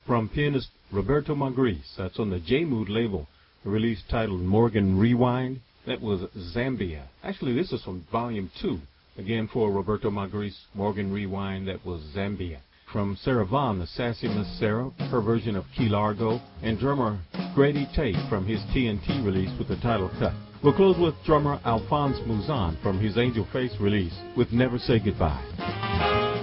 from pianist Roberto Magris. That's on the J-Mood label. A release titled Morgan Rewind. That was Zambia. Actually, this is from Volume 2. Again, for Roberto Magris, Morgan Rewind, that was Zambia. From Sarah Vaughan, the Sassy Miss Sarah, her version of Key Largo, and drummer Grady Tate from his TNT release with the title cut. We'll close with drummer Alphonse Mouzon from his Angel Face release with Never Say Goodbye.